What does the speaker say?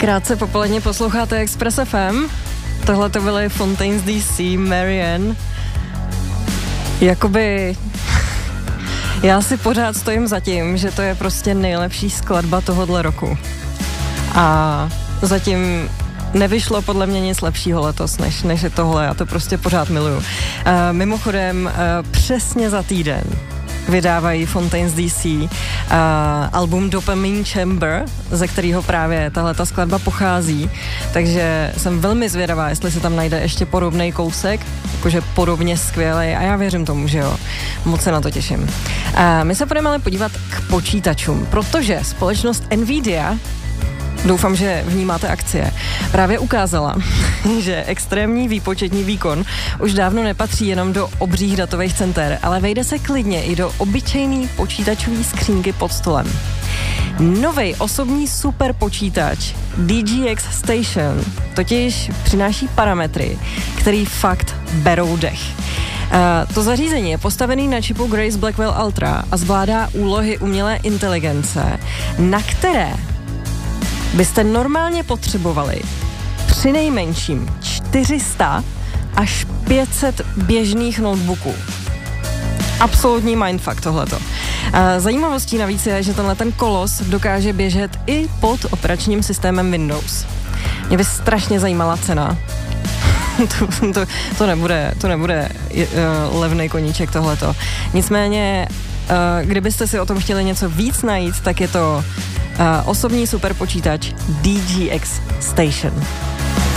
Krátce popoledně posloucháte Express FM. Tohle to byly Fontaines DC, Marianne. Jakoby... Já si pořád stojím za tím, že to je prostě nejlepší skladba tohohle roku. A zatím nevyšlo podle mě nic lepšího letos, než je tohle. Já to prostě pořád miluju. Mimochodem, přesně za týden vydávají Fontaines DC album Dopamine Chamber, ze kterého právě tahleta skladba pochází, takže jsem velmi zvědavá, jestli se tam najde ještě podobný kousek, jakože podobně skvělej, a já věřím tomu, že jo. Moc se na to těším. My se budeme ale podívat k počítačům, protože společnost Nvidia, doufám, že vnímáte akcie, právě ukázala, že extrémní výpočetní výkon už dávno nepatří jenom do obřích datových center, ale vejde se klidně i do obyčejný počítačový skřínky pod stolem. Novej osobní superpočítač DGX Station totiž přináší parametry, který fakt berou dech. To zařízení je postavený na čipu Grace Blackwell Ultra a zvládá úlohy umělé inteligence, na které byste normálně potřebovali přinejmenším 400 až 500 běžných notebooků. Absolutní mindfuck tohleto. Zajímavostí navíc je, že tenhle ten kolos dokáže běžet i pod operačním systémem Windows. Mě by strašně zajímala cena. To nebude levný koníček tohleto. Nicméně, kdybyste si o tom chtěli něco víc najít, tak je to osobní superpočítač DGX Station.